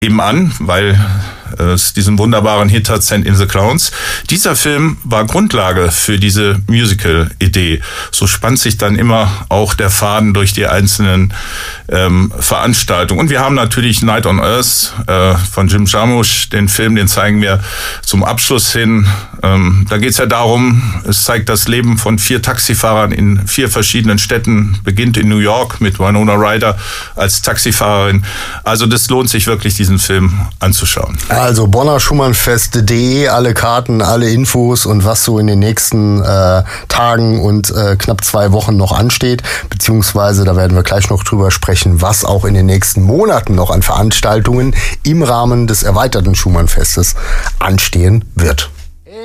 eben an, weil es diesen wunderbaren Hit hat, Send in the Clowns. Dieser Film war Grundlage für diese Musical-Idee. So spannt sich dann immer auch der Faden durch die einzelnen Veranstaltungen. Und wir haben natürlich Night on Earth von Jim Jarmusch, den Film, den zeigen wir zum Abschluss hin. Da geht es ja darum, es zeigt das Leben von 4 Taxifahrern in 4 verschiedenen Städten, beginnt in New York mit Winona Ryder als Taxifahrerin. Also das lohnt sich wirklich, diesen Film anzuschauen. Also bonnerschumannfest.de, alle Karten, alle Infos und was so in den nächsten Tagen und knapp 2 Wochen noch ansteht, beziehungsweise da werden wir gleich noch drüber sprechen, was auch in den nächsten Monaten noch an Veranstaltungen im Rahmen des erweiterten Schumannfestes anstehen wird.